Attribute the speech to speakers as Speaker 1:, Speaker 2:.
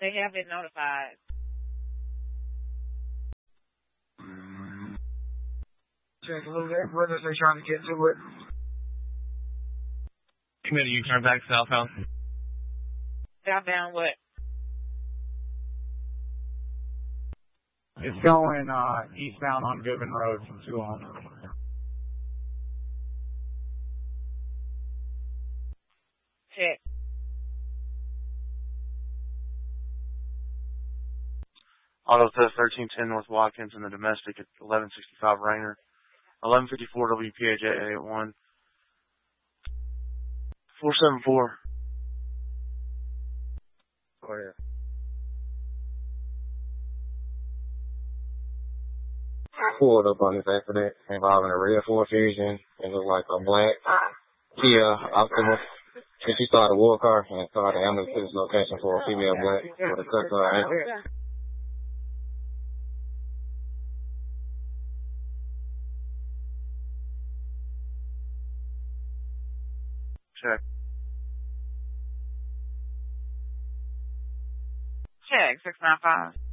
Speaker 1: They have been notified.
Speaker 2: Check a little bit. What are they trying to get to it?
Speaker 3: Committee, you turn back southbound.
Speaker 1: Southbound what?
Speaker 2: It's going eastbound on Goodman Road from 200.
Speaker 1: Check.
Speaker 4: Auto test 1310 North Watkins and the domestic at 1165 Rainer. 1154 WPH 881. 474.
Speaker 5: Go ahead. Pulled up on this accident involving a red Ford Fusion. It looked like a black Kia Optima. She saw the war car and saw the ambulance to this location for a female black with a cut to her ankle.
Speaker 4: Check.
Speaker 1: Check, 695.